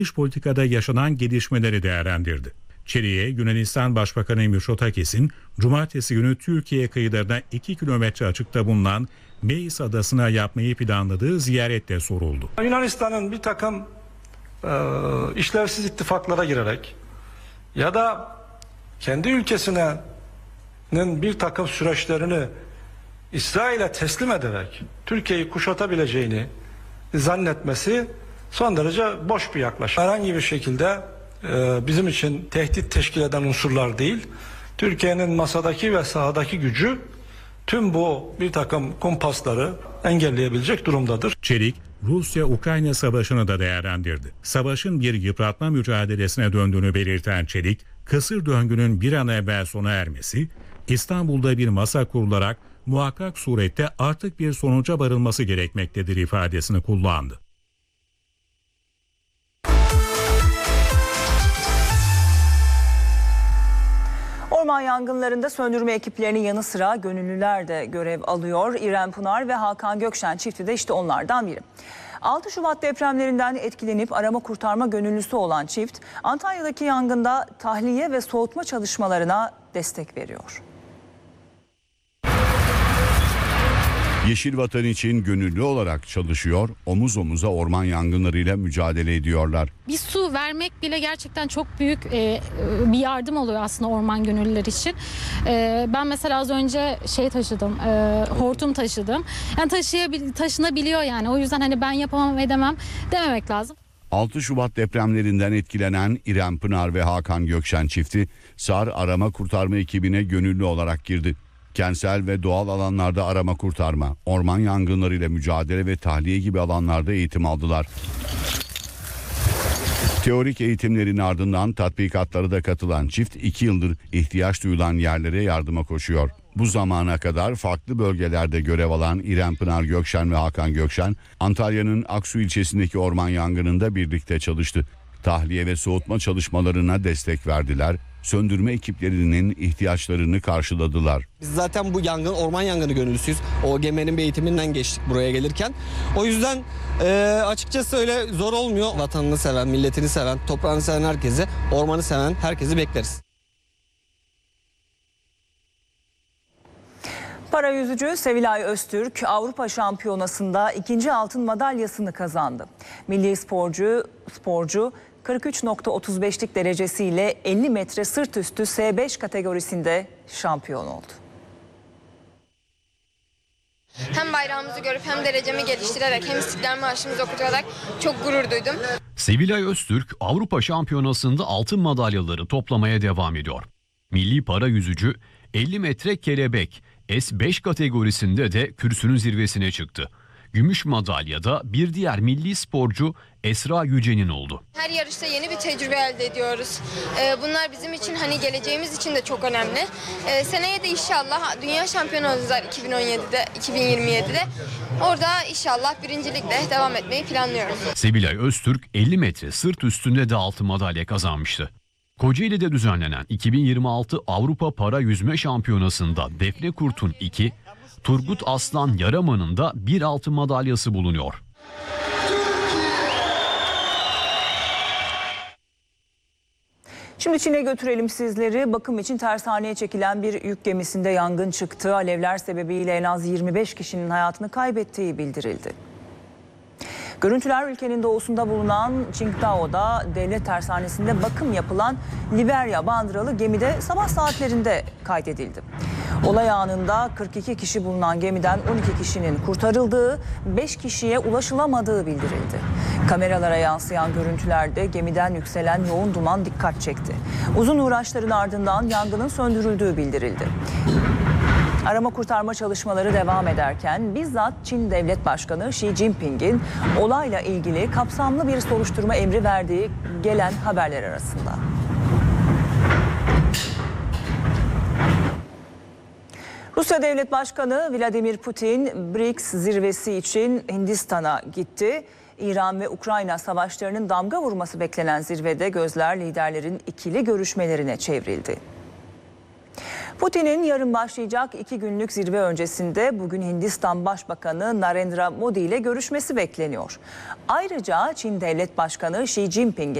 dış politikada yaşanan gelişmeleri değerlendirdi. Çelik'e Yunanistan Başbakanı Mitsotakis'in cumartesi günü Türkiye kıyılarına 2 kilometre açıkta bulunan Meis Adası'na yapmayı planladığı ziyarette soruldu. Yunanistan'ın bir takım işlevsiz ittifaklara girerek ya da kendi ülkesinin bir takım süreçlerini İsrail'e teslim ederek Türkiye'yi kuşatabileceğini zannetmesi son derece boş bir yaklaşım. Herhangi bir şekilde bizim için tehdit teşkil eden unsurlar değil, Türkiye'nin masadaki ve sahadaki gücü tüm bu bir takım kumpasları engelleyebilecek durumdadır. Çelik, Rusya-Ukrayna savaşını da değerlendirdi. Savaşın bir yıpratma mücadelesine döndüğünü belirten Çelik, kısır döngünün bir an evvel sona ermesi, İstanbul'da bir masa kurularak muhakkak surette artık bir sonuca varılması gerekmektedir ifadesini kullandı. Orman yangınlarında söndürme ekiplerinin yanı sıra gönüllüler de görev alıyor. İrem Pınar ve Hakan Gökşen çifti de işte onlardan biri. 6 Şubat depremlerinden etkilenip arama kurtarma gönüllüsü olan çift, Antalya'daki yangında tahliye ve soğutma çalışmalarına destek veriyor. Yeşil Vatan için gönüllü olarak çalışıyor, omuz omuza orman yangınlarıyla mücadele ediyorlar. Bir su vermek bile gerçekten çok büyük bir yardım oluyor aslında orman gönüllüler için. Ben mesela az önce taşıdım, hortum taşıdım. Yani taşınabiliyor yani. O yüzden hani ben yapamam edemem dememek lazım. 6 Şubat depremlerinden etkilenen İrem Pınar ve Hakan Gökşen çifti SAR arama kurtarma ekibine gönüllü olarak girdi. Kentsel ve doğal alanlarda arama kurtarma, orman yangınlarıyla mücadele ve tahliye gibi alanlarda eğitim aldılar. Teorik eğitimlerin ardından tatbikatlara da katılan çift 2 yıldır ihtiyaç duyulan yerlere yardıma koşuyor. Bu zamana kadar farklı bölgelerde görev alan İrem Pınar Gökşen ve Hakan Gökşen, Antalya'nın Aksu ilçesindeki orman yangınında birlikte çalıştı. Tahliye ve soğutma çalışmalarına destek verdiler. Söndürme ekiplerinin ihtiyaçlarını karşıladılar. Biz zaten bu orman yangını gönüllüsüyüz. OGM'nin bir eğitiminden geçtik buraya gelirken. O yüzden açıkçası öyle zor olmuyor. Vatanını seven, milletini seven, toprağını seven herkese, ormanı seven herkesi bekleriz. Parayüzücü Sevilay Öztürk Avrupa Şampiyonası'nda 2. altın madalyasını kazandı. Milli sporcu 43.35'lik derecesiyle 50 metre sırt üstü S5 kategorisinde şampiyon oldu. Hem bayrağımızı görüp hem derecemi geliştirerek hem İstiklal Marşımızı okutarak çok gurur duydum. Sevilay Öztürk Avrupa Şampiyonası'nda altın madalyaları toplamaya devam ediyor. Milli parayüzücü 50 metre kelebek S5 kategorisinde de kürsünün zirvesine çıktı. Gümüş madalyada bir diğer milli sporcu Esra Yüce'nin oldu. Her yarışta yeni bir tecrübe elde ediyoruz. Bunlar bizim için geleceğimiz için de çok önemli. Seneye de inşallah dünya şampiyonu olacağız 2027'de. Orada inşallah birincilikle devam etmeyi planlıyoruz. Sevilay Öztürk 50 metre sırt üstünde de altın madalya kazanmıştı. Kocaeli'de düzenlenen 2026 Avrupa Para Yüzme Şampiyonası'nda Defne Kurt'un 2, Turgut Aslan Yaraman'ın da bir altın madalyası bulunuyor. Şimdi Çin'e götürelim sizleri. Bakım için tersaneye çekilen bir yük gemisinde yangın çıktı. Alevler sebebiyle en az 25 kişinin hayatını kaybettiği bildirildi. Görüntüler ülkenin doğusunda bulunan Qingdao'da devlet tersanesinde bakım yapılan Liberya bandıralı gemide sabah saatlerinde kaydedildi. Olay anında 42 kişi bulunan gemiden 12 kişinin kurtarıldığı, 5 kişiye ulaşılamadığı bildirildi. Kameralara yansıyan görüntülerde gemiden yükselen yoğun duman dikkat çekti. Uzun uğraşların ardından yangının söndürüldüğü bildirildi. Arama kurtarma çalışmaları devam ederken bizzat Çin Devlet Başkanı Xi Jinping'in olayla ilgili kapsamlı bir soruşturma emri verdiği gelen haberler arasında. Rusya Devlet Başkanı Vladimir Putin, BRICS zirvesi için Hindistan'a gitti. İran ve Ukrayna savaşlarının damga vurması beklenen zirvede gözler liderlerin ikili görüşmelerine çevrildi. Putin'in yarın başlayacak 2 günlük zirve öncesinde bugün Hindistan Başbakanı Narendra Modi ile görüşmesi bekleniyor. Ayrıca Çin Devlet Başkanı Xi Jinping'in